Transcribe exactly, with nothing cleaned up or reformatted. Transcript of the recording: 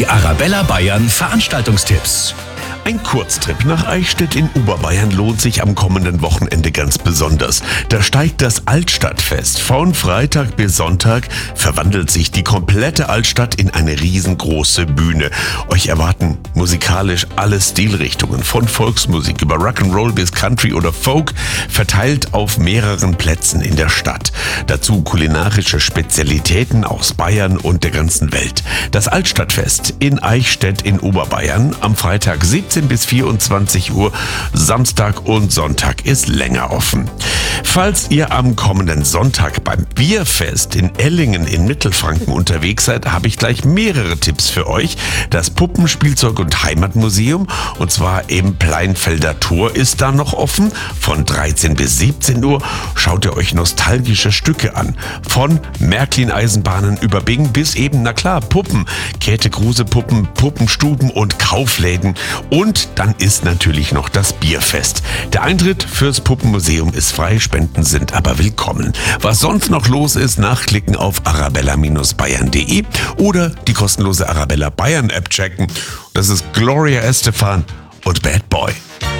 Die Arabella Bayern Veranstaltungstipps. Ein Kurztrip nach Eichstätt in Oberbayern lohnt sich am kommenden Wochenende ganz besonders. Da steigt das Altstadtfest. Von Freitag bis Sonntag verwandelt sich die komplette Altstadt in eine riesengroße Bühne. Euch erwarten musikalisch alle Stilrichtungen, von Volksmusik über Rock'n'Roll bis Country oder Folk, verteilt auf mehreren Plätzen in der Stadt. Dazu kulinarische Spezialitäten aus Bayern und der ganzen Welt. Das Altstadtfest in Eichstätt in Oberbayern am Freitag siebzehn bis vierundzwanzig Uhr, Samstag und Sonntag ist länger offen. Falls ihr am kommenden Sonntag beim Bierfest in Ellingen in Mittelfranken unterwegs seid, habe ich gleich mehrere Tipps für euch. Das Puppenspielzeug- und Heimatmuseum, und zwar im Pleinfelder Tor, ist da noch offen. Von dreizehn bis siebzehn Uhr schaut ihr euch nostalgische Stücke an. Von Märklin-Eisenbahnen über Bing bis eben, na klar, Puppen, Käthe-Kruse-Puppen, Puppenstuben und Kaufläden. Und dann ist natürlich noch das Bierfest. Der Eintritt fürs Puppenmuseum ist frei, Spenden sind aber willkommen. Was sonst noch los ist, nachklicken auf arabella Bindestrich bayern punkt de oder die kostenlose Arabella Bayern App checken. Das ist Gloria Estefan und Bad Boy.